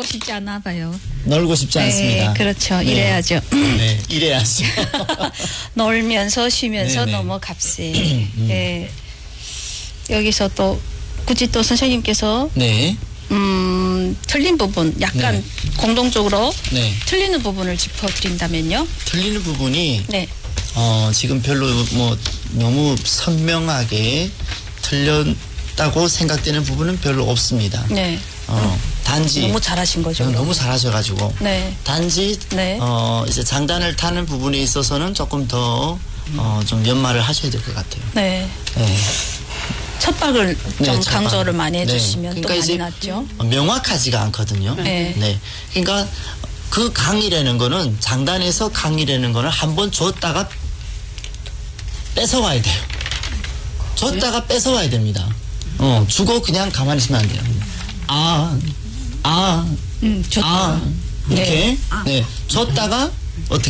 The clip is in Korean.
싶지 않아 봐요. 놀고 싶지 않습니다. 네, 그렇죠. 네. 이래야죠. 네, 이래야죠. 놀면서 쉬면서 네네. 넘어갑시. 네. 여기서 또 굳이 또 선생님께서 네. 틀린 부분 약간 네. 공동적으로 네. 틀리는 부분을 짚어드린다면요. 틀리는 부분이 네. 지금 별로 뭐 너무 선명하게 틀렸다고 생각되는 부분은 별로 없습니다. 네. 단지 너무 잘하신 거죠. 너무 잘하셔가지고 네. 단지 네. 이제 장단을 타는 부분에 있어서는 조금 더 좀 연마를 하셔야 될 것 같아요. 네. 네. 첫박을 좀 첫 강조를 박. 많이 해주시면 네. 또 그러니까 많이 이제 낫죠. 명확하지가 않거든요. 네. 네. 그러니까 그 강이라는 거는 장단에서 강이라는 거는 한번 줬다가 뺏어와야 돼요. 줬다가 뺏어와야 됩니다. 주고 그냥 가만히 있으면 안 돼요. 좋다. 이렇게. 네. 줬다가 어떻게